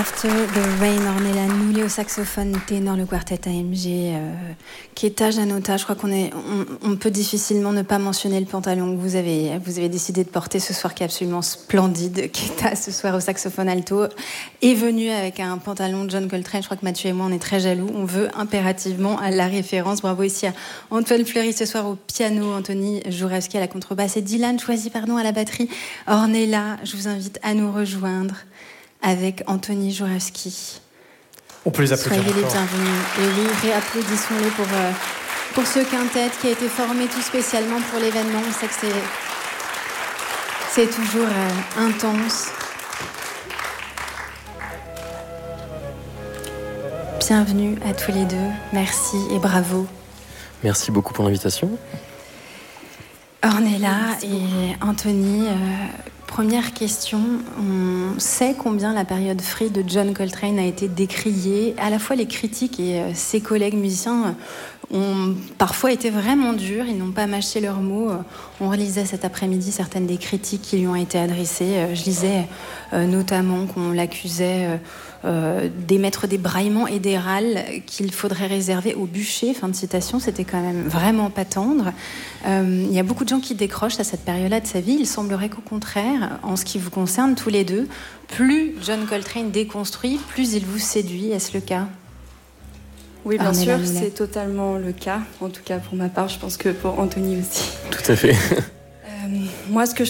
After the Rain, Ornella Noulé au saxophone ténor, le quartet AMG, Keta Janota. Je crois on peut difficilement ne pas mentionner le pantalon que vous avez décidé de porter ce soir, qui est absolument splendide. Keta, ce soir au saxophone alto, est venu avec un pantalon de John Coltrane. Je crois que Mathieu et moi, on est très jaloux. On veut impérativement à la référence. Bravo ici à Antoine Fleury ce soir au piano, Anthony Jouravski à la contrebasse et Dylan Choisy à la batterie. Ornella, je vous invite à nous rejoindre avec Anthony Jouravski. On peut les applaudir. Soyez les bienvenus. Et oui, réapplaudissons-les pour ce quintet qui a été formé tout spécialement pour l'événement. On sait que c'est toujours intense. Bienvenue à tous les deux. Merci et bravo. Merci beaucoup pour l'invitation. Ornella et Anthony, première question. On sait combien la période free de John Coltrane a été décriée. À la fois les critiques et ses collègues musiciens ont parfois été vraiment durs. Ils n'ont pas mâché leurs mots. On relisait cet après-midi certaines des critiques qui lui ont été adressées. Je lisais notamment qu'on l'accusait d'émettre des braillements et des râles qu'il faudrait réserver au bûcher. Fin de citation, c'était quand même vraiment pas tendre. Il y a beaucoup de gens qui décrochent à cette période-là de sa vie. Il semblerait qu'au contraire, en ce qui vous concerne tous les deux, plus John Coltrane déconstruit, plus il vous séduit. Est-ce le cas ? Oui, bien sûr, c'est totalement le cas. En tout cas, pour ma part, je pense que pour Anthony aussi. Tout à fait. Moi, ce que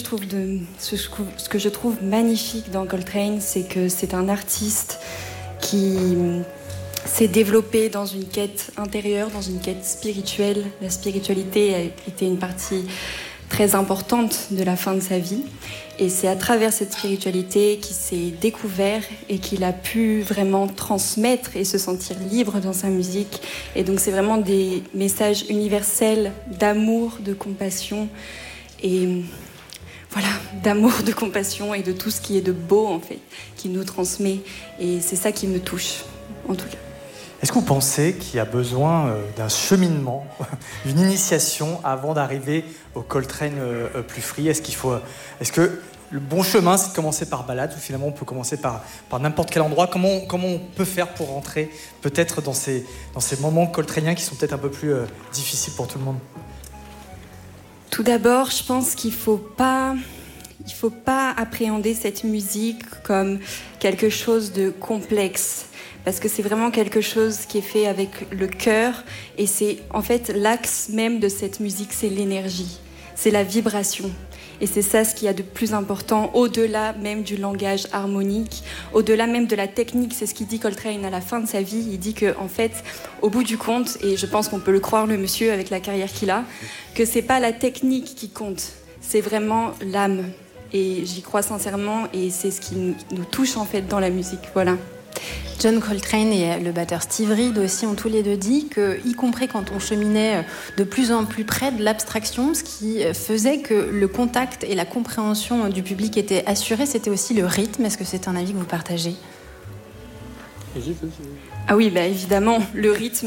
je trouve magnifique dans Coltrane, c'est que c'est un artiste qui s'est développé dans une quête intérieure, dans une quête spirituelle. La spiritualité a été une partie très importante de la fin de sa vie. Et c'est à travers cette spiritualité qu'il s'est découvert et qu'il a pu vraiment transmettre et se sentir libre dans sa musique. Et donc, c'est vraiment des messages universels d'amour, de compassion. Et voilà, d'amour, de compassion et de tout ce qui est de beau, en fait, qui nous transmet. Et c'est ça qui me touche, en tout cas. Est-ce que vous pensez qu'il y a besoin d'un cheminement, d'une initiation avant d'arriver au Coltrane plus free ? Est-ce que le bon chemin, c'est de commencer par ballade, ou finalement on peut commencer par n'importe quel endroit ? Comment on peut faire pour rentrer peut-être dans ces moments coltraniens qui sont peut-être un peu plus difficiles pour tout le monde ? Tout d'abord, je pense qu'il faut pas appréhender cette musique comme quelque chose de complexe, parce que c'est vraiment quelque chose qui est fait avec le cœur, et c'est en fait l'axe même de cette musique, c'est l'énergie, c'est la vibration. Et c'est ça ce qu'il y a de plus important, au-delà même du langage harmonique, au-delà même de la technique. C'est ce qu'il dit Coltrane à la fin de sa vie. Il dit que, en fait, au bout du compte, et je pense qu'on peut le croire, le monsieur, avec la carrière qu'il a, que c'est pas la technique qui compte, c'est vraiment l'âme. Et j'y crois sincèrement, et c'est ce qui nous touche, en fait, dans la musique. Voilà. John Coltrane et le batteur Steve Reed aussi ont tous les deux dit que, y compris quand on cheminait de plus en plus près de l'abstraction, ce qui faisait que le contact et la compréhension du public étaient assurés, c'était aussi le rythme. Est-ce que c'est un avis que vous partagez ? Ah oui, évidemment, le rythme,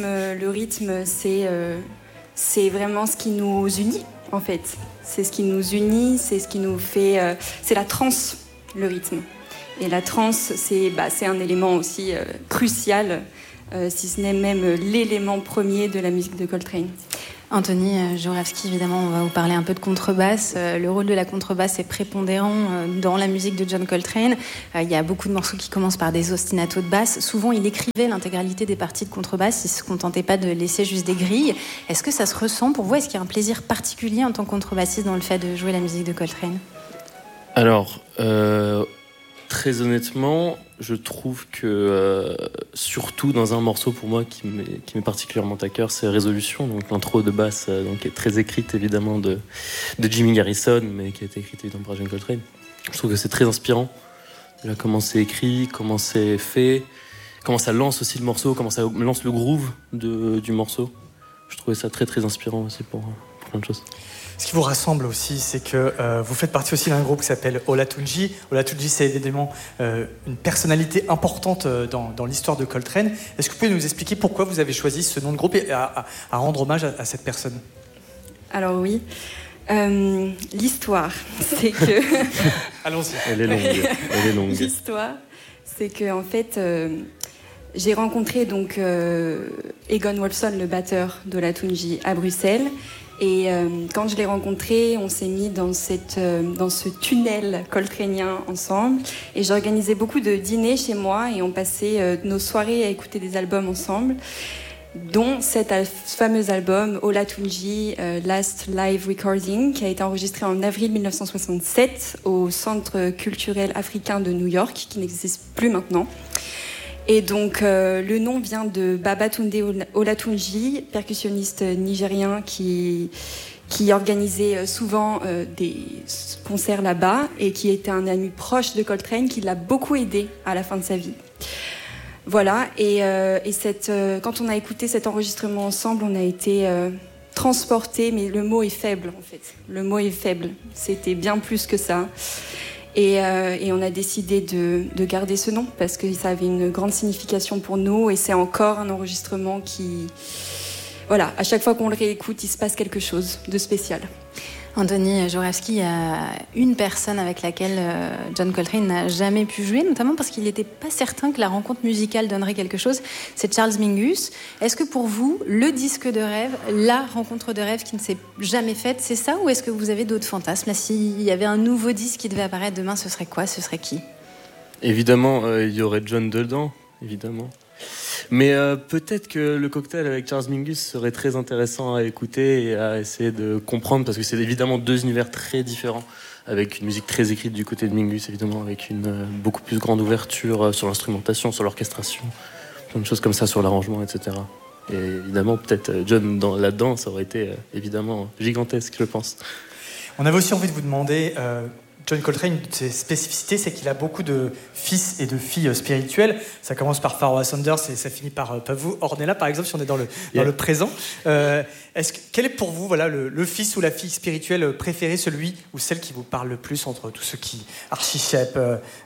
c'est vraiment ce qui nous unit, en fait. C'est ce qui nous unit, c'est ce qui nous fait... c'est la transe, le rythme. Et la trance, c'est un élément aussi crucial, si ce n'est même l'élément premier de la musique de Coltrane. Anthony Jouravski, évidemment, on va vous parler un peu de contrebasse. Le rôle de la contrebasse est prépondérant dans la musique de John Coltrane. Il y a beaucoup de morceaux qui commencent par des ostinatos de basse. Souvent, il écrivait l'intégralité des parties de contrebasse. Il ne se contentait pas de laisser juste des grilles. Est-ce que ça se ressent pour vous ? Est-ce qu'il y a un plaisir particulier en tant que contrebassiste dans le fait de jouer la musique de Coltrane ? Alors... Très honnêtement, je trouve que surtout dans un morceau pour moi qui m'est particulièrement à cœur, c'est Résolution, donc l'intro de basse qui est très écrite évidemment de Jimmy Garrison, mais qui a été écrite évidemment par John Coltrane. Je trouve que c'est très inspirant. Là, comment c'est écrit, comment c'est fait, comment ça lance aussi le morceau, comment ça lance le groove du morceau. Je trouvais ça très très inspirant aussi pour plein de choses. Ce qui vous rassemble aussi, c'est que vous faites partie aussi d'un groupe qui s'appelle Olatunji. Olatunji, c'est évidemment une personnalité importante dans l'histoire de Coltrane. Est-ce que vous pouvez nous expliquer pourquoi vous avez choisi ce nom de groupe et à rendre hommage à cette personne ? Alors oui, l'histoire, c'est que... Allons-y. Elle est longue. L'histoire, c'est que en fait, j'ai rencontré donc Egon Wolfson, le batteur d'Olatunji, à Bruxelles. Et quand je l'ai rencontré, on s'est mis dans ce tunnel coltraneien ensemble. Et j'organisais beaucoup de dîners chez moi et on passait nos soirées à écouter des albums ensemble, dont cet fameux album Olatunji Last Live Recording, qui a été enregistré en avril 1967 au Centre culturel africain de New York, qui n'existe plus maintenant. Et donc le nom vient de Babatunde Olatunji, percussionniste nigérien qui organisait souvent des concerts là-bas et qui était un ami proche de Coltrane, qui l'a beaucoup aidé à la fin de sa vie. Voilà, et quand on a écouté cet enregistrement ensemble, on a été transportés, mais le mot est faible en fait. Le mot est faible, c'était bien plus que ça. Et on a décidé de garder ce nom parce que ça avait une grande signification pour nous et c'est encore un enregistrement qui... Voilà, à chaque fois qu'on le réécoute, il se passe quelque chose de spécial. Anthony Joravsky, il y a une personne avec laquelle John Coltrane n'a jamais pu jouer, notamment parce qu'il n'était pas certain que la rencontre musicale donnerait quelque chose. C'est Charles Mingus. Est-ce que pour vous, le disque de rêve, la rencontre de rêve qui ne s'est jamais faite, c'est ça? Ou est-ce que vous avez d'autres fantasmes? Là, s'il y avait un nouveau disque qui devait apparaître demain, ce serait quoi? Ce serait qui? Évidemment, il y aurait John dedans, évidemment. Mais peut-être que le cocktail avec Charles Mingus serait très intéressant à écouter et à essayer de comprendre, parce que c'est évidemment deux univers très différents, avec une musique très écrite du côté de Mingus, évidemment, avec une beaucoup plus grande ouverture sur l'instrumentation, sur l'orchestration, plein de choses comme ça, sur l'arrangement, etc. Et évidemment, peut-être John là-dedans, ça aurait été évidemment gigantesque, je pense. On avait aussi envie de vous demander... John Coltrane, une de ses spécificités, c'est qu'il a beaucoup de fils et de filles spirituels. Ça commence par Pharoah Sanders et ça finit par Pavu Ornella, par exemple, si on est dans le présent. Quel est pour vous le fils ou la fille spirituelle préférée, celui ou celle qui vous parle le plus entre tous ceux qui... Archie Shepp,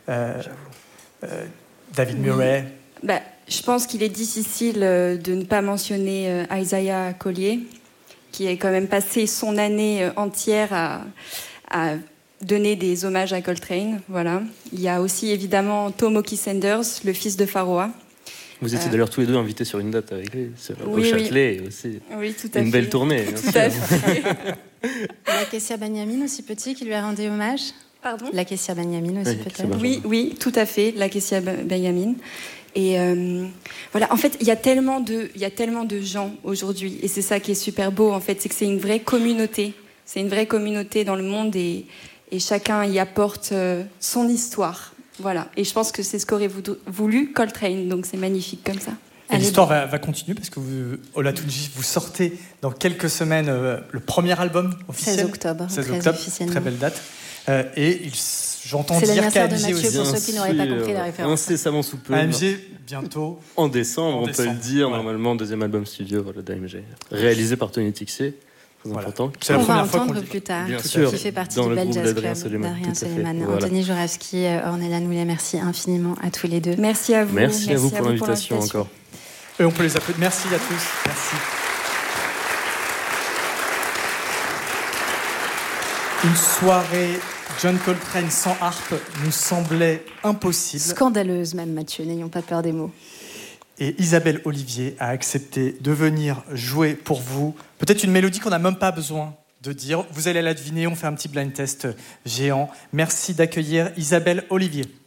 David Murray. Je pense qu'il est difficile de ne pas mentionner Isaiah Collier, qui a quand même passé son année entière à donner des hommages à Coltrane, voilà. Il y a aussi évidemment Tomoki Sanders, le fils de Pharoah. Vous étiez d'ailleurs tous les deux invités sur une date avec lui, au Châtelet, et aussi. Oui, tout à fait. Une belle tournée. Tout à fait. Lakecia Benjamin, aussi petit, qui lui a rendu hommage. Pardon ? Lakecia Benjamin aussi, peut-être. Oui, tout à fait, Lakecia Benjamin. Et voilà, en fait, il y a tellement de gens aujourd'hui, et c'est ça qui est super beau, en fait, c'est que c'est une vraie communauté. C'est une vraie communauté dans le monde et chacun y apporte son histoire. Voilà. Et je pense que c'est ce qu'aurait voulu Coltrane, donc c'est magnifique comme ça. Et l'histoire va continuer parce que Olatunji, vous sortez dans quelques semaines le premier album officiel. 16 octobre, très belle date. Et j'entends c'est dire l'anniversaire de qu'AMG Mathieu, aussi. pour ceux qui n'auraient pas compris la référence. Incessamment sous peu. AMG, bientôt. En décembre, on peut le dire, normalement, deuxième album studio d'AMG. Réalisé par Tony Tixier. Important. C'est la première fois qu'on le dit plus tard, bien sûr, qui fait partie dans du Bel Jazz Club d'Adrien Suleiman. Voilà. Anthony Joravsky, Ornella Noulet, merci infiniment à tous les deux. Merci à vous. Merci à vous pour l'invitation encore. Et on peut les applaudir. Merci à tous. Merci. Une soirée John Coltrane sans harpe nous semblait impossible. Scandaleuse même, Mathieu, n'ayons pas peur des mots. Et Isabelle Olivier a accepté de venir jouer pour vous. Peut-être une mélodie qu'on n'a même pas besoin de dire. Vous allez la deviner, on fait un petit blind test géant. Merci d'accueillir Isabelle Olivier.